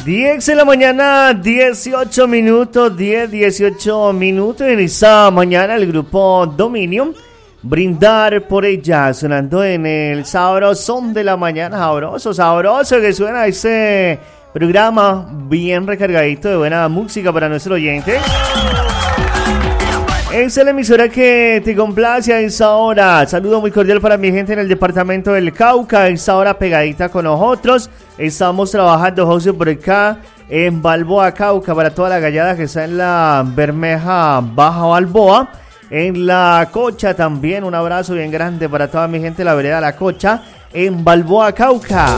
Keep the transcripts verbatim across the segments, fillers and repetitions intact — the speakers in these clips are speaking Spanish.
diez de la mañana, dieciocho minutos, diez, dieciocho minutos. En esta mañana el grupo Dominion, Brindar por ella, sonando en el sabrosón de la mañana. Sabroso, sabroso que suena este programa bien recargadito de buena música para nuestro oyente. Esa es la emisora que te complace a esa hora. Saludo muy cordial para mi gente en el departamento del Cauca. A esa hora pegadita con nosotros. Estamos trabajando, José, por acá en Balboa, Cauca, para toda la gallada que está en la Bermeja Baja Balboa. En La Cocha también, un abrazo bien grande para toda mi gente de la vereda La Cocha en Balboa, Cauca.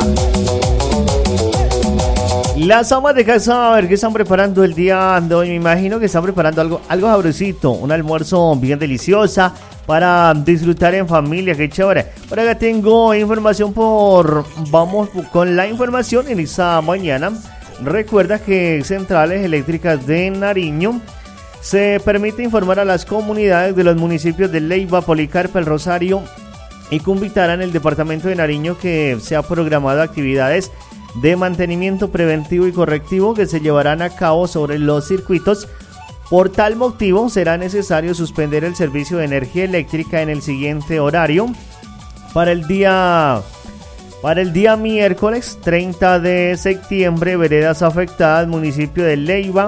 Las amas de casa, a ver qué están preparando el día de hoy. Me imagino que están preparando algo, algo sabrosito, un almuerzo bien deliciosa para disfrutar en familia, qué chévere. Por acá tengo información por... Vamos con la información en esta mañana. Recuerda que Centrales Eléctricas de Nariño se permite informar a las comunidades de los municipios de Leiva, Policarpa, El Rosario y Cumbitará en el departamento de Nariño que se ha programado actividades de mantenimiento preventivo y correctivo que se llevarán a cabo sobre los circuitos. Por tal motivo será necesario suspender el servicio de energía eléctrica en el siguiente horario. Para el día para el día miércoles treinta de septiembre, veredas afectadas, municipio de Leiva.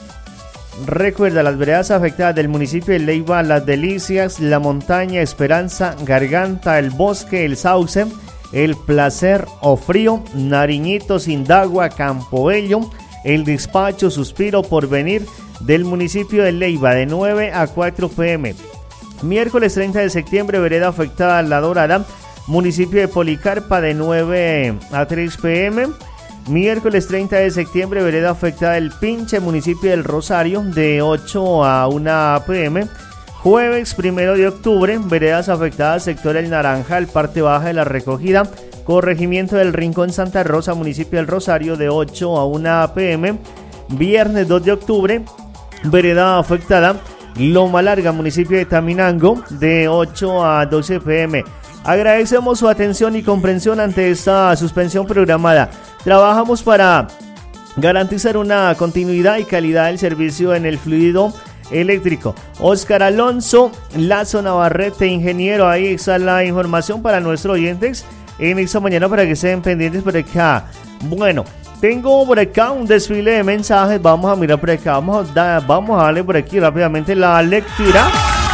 Recuerda, las veredas afectadas del municipio de Leiva: Las Delicias, La Montaña, Esperanza, Garganta, El Bosque, El Sauce, El Placer, Ofrío, Nariñito, Sindagua, Campobello, El Despacho, Suspiro, Porvenir, del municipio de Leiva, de nueve a cuatro pm. Miércoles treinta de septiembre, vereda afectada La Dorada, municipio de Policarpa, de nueve a tres pm. Miércoles treinta de septiembre, vereda afectada El Pinche, municipio del Rosario, de ocho a una pm. Jueves primero de octubre, veredas afectadas, sector El Naranjal, parte baja de La Recogida, corregimiento del Rincón Santa Rosa, municipio del Rosario, de ocho a una pm. Viernes dos de octubre, vereda afectada, Loma Larga, municipio de Taminango, de ocho a doce pm. Agradecemos su atención y comprensión ante esta suspensión programada. Trabajamos para garantizar una continuidad y calidad del servicio en el fluido eléctrico. Oscar Alonso Lazo Navarrete, ingeniero. Ahí está la información para nuestros oyentes en esta mañana para que estén pendientes por acá. Bueno, tengo por acá un desfile de mensajes. Vamos a mirar por acá. Vamos a, da, vamos a darle por aquí rápidamente la lectura.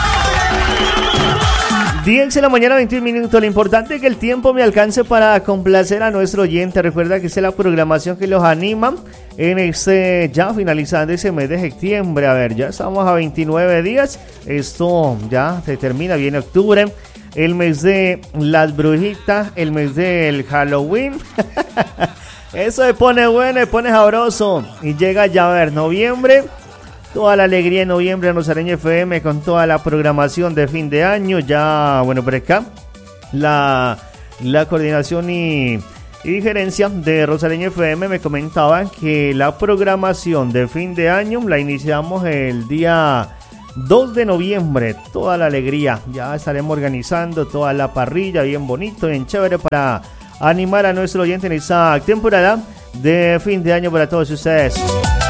diez de la mañana, veintiún minutos. Lo importante es que el tiempo me alcance para complacer a nuestro oyente. Recuerda que esta es la programación que los anima en este, ya finalizando ese mes de septiembre. A ver, ya estamos a veintinueve días. Esto ya se termina, viene octubre, el mes de las brujitas, el mes del Halloween. Eso se pone bueno, se pone sabroso. Y llega ya, a ver, noviembre. Toda la alegría en noviembre en Rosareño F M con toda la programación de fin de año. Ya, bueno, por acá la, la coordinación y, y gerencia de Rosareño F M me comentaban que la programación de fin de año la iniciamos el día dos de noviembre. Toda la alegría. Ya estaremos organizando toda la parrilla bien bonito, bien chévere para animar a nuestro oyente en esta temporada de fin de año para todos ustedes.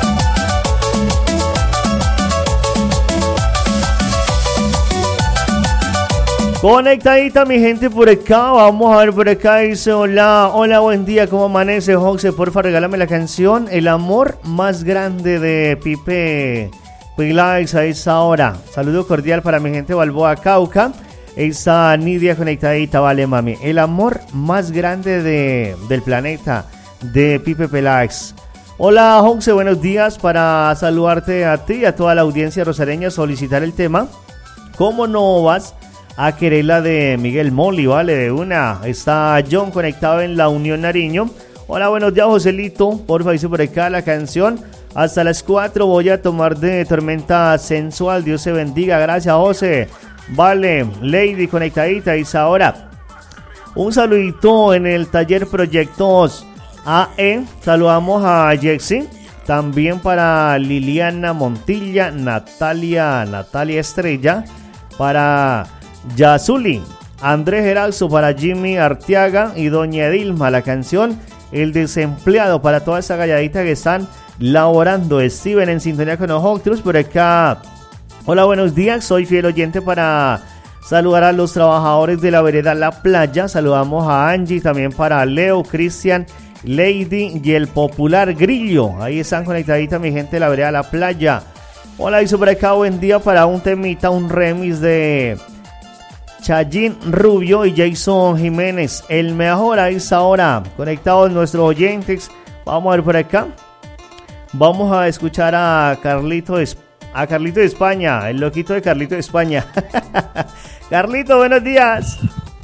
Conectadita mi gente por acá, vamos a ver por acá, dice hola, hola, buen día, ¿cómo amanece, José? Porfa, regálame la canción El amor más grande de Pipe Pilax a esa hora. Saludo cordial para mi gente de Balboa, Cauca. Esa Nidia conectadita, vale mami. El amor más grande de, del planeta de Pipe Pilax. Hola José, buenos días, para saludarte a ti y a toda la audiencia rosareña, solicitar el tema ¿Cómo no vas a querer la de Miguel Moli? Vale, de una. Está John conectado en la Unión Nariño. Hola, buenos días, Joselito. Porfa, dice por acá la canción. Hasta las cuatro voy a tomar de Tormenta Sensual. Dios se bendiga. Gracias, José. Vale, Lady conectadita. Dice ahora. Un saludito en el taller Proyectos A E. Saludamos a Jexy. También para Liliana Montilla, Natalia, Natalia Estrella. Para Yazuli, Andrés Geralzo, para Jimmy Arteaga y Doña Edilma. La canción el desempleado, para toda esa galladita que están laborando. Steven en sintonía con nosotros por acá. Hola, buenos días, soy fiel oyente para saludar a los trabajadores de la vereda La Playa. Saludamos a Angie, también para Leo, Cristian, Lady y el popular Grillo. Ahí están conectaditas mi gente de la vereda La Playa. Hola, hizo por acá, buen día para un temita, un remix de Chayín Rubio y Jason Jiménez. El mejor a esa hora. Conectados nuestros oyentes. Vamos a ver por acá. Vamos a escuchar a Carlito de, a Carlito de España, el loquito de Carlito de España. Carlito, buenos días.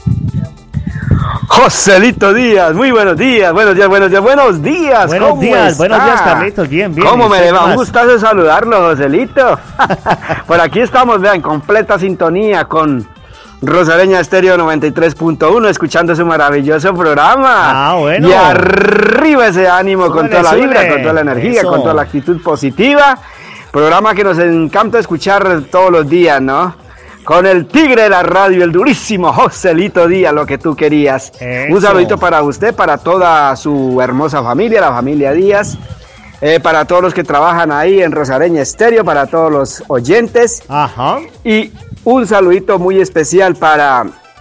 Joselito Díaz, muy buenos días, buenos días, buenos días, buenos días. Buenos ¿Cómo días, está? buenos días, Carlitos, bien, bien. ¿Cómo me le va? Más? Un gustazo saludarlo, Joselito. Por aquí estamos, vean, en completa sintonía con Rosareña Estéreo noventa y tres punto uno, escuchando su maravilloso programa. Ah, bueno. Y arriba ese ánimo, súbele, con toda la vibra, súbele. con toda la energía, Eso. con toda la actitud positiva. Programa que nos encanta escuchar todos los días, ¿no? Con el tigre de la radio, el durísimo Joselito Díaz, lo que tú querías. Eso. Un saludito para usted, para toda su hermosa familia, la familia Díaz. Eh, para todos los que trabajan ahí en Rosareña Estéreo, para todos los oyentes. Ajá. Y un saludito muy especial para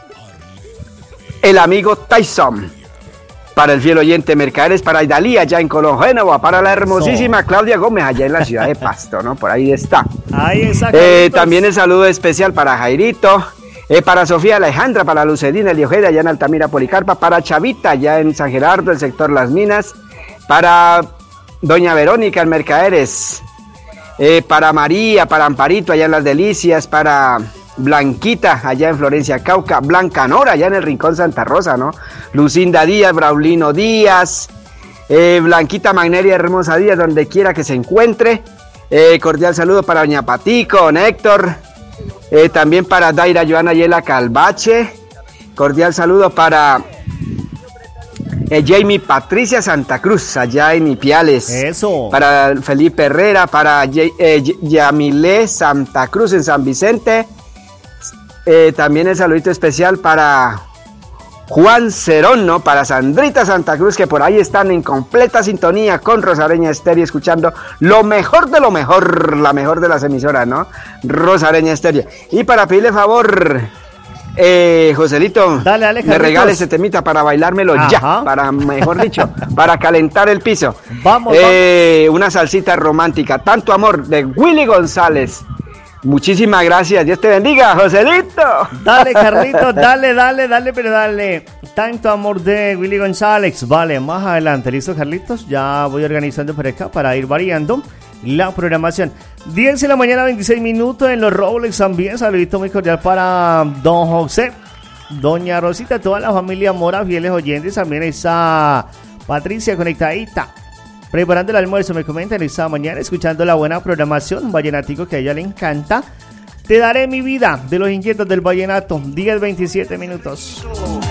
el amigo Tyson, para el fiel oyente Mercaderes, para Idalía allá en Colón, Génova, para la hermosísima Claudia Gómez allá en la ciudad de Pasto, ¿no? Por ahí está. Ahí está. Eh, también el saludo especial para Jairito, eh, para Sofía Alejandra, para Lucedina Eliojeda allá en Altamira Policarpa, para Chavita allá en San Gerardo, el sector Las Minas, para Doña Verónica en Mercaderes, eh, para María, para Amparito allá en Las Delicias, para Blanquita allá en Florencia Cauca, Blanca Nora allá en el Rincón Santa Rosa, ¿no? Lucinda Díaz, Braulino Díaz, eh, Blanquita Magneria Hermosa Díaz, donde quiera que se encuentre. Eh, cordial saludo para Doña Patico, Héctor, eh, también para Daira Joana Yela Calvache, cordial saludo para eh, Jamie Patricia Santa Cruz allá en Ipiales. Eso. Para Felipe Herrera, para Ye- eh, Yamilé Santa Cruz en San Vicente. Eh, también el saludito especial para Juan Cerón, ¿no? Para Sandrita Santa Cruz, que por ahí están en completa sintonía con Rosareña Estéreo, escuchando lo mejor de lo mejor, la mejor de las emisoras, ¿no? Rosareña Estéreo. Y para pedirle favor, eh, Joselito, Dale, dale, me Carlitos. regale ese temita para bailármelo. Ajá. Ya, para, mejor dicho, para calentar el piso. Vamos, eh, vamos. Una salsita romántica, Tanto Amor, de Willy González. Muchísimas gracias, Dios te bendiga, Joselito. Dale, Carlitos, dale, dale, dale, pero dale. Tanto Amor de Willy González. Vale, más adelante, ¿listo, Carlitos? Ya voy organizando por acá para ir variando la programación. diez de la mañana, veintiséis minutos en los Robles también. Saludito muy cordial para don José, doña Rosita, toda la familia Mora, fieles oyentes. También está Patricia conectadita, preparando el almuerzo, me comentan esta mañana, escuchando la buena programación, un vallenatico que a ella le encanta. Te daré mi vida, de los inquietos del vallenato, diez veintisiete minutos.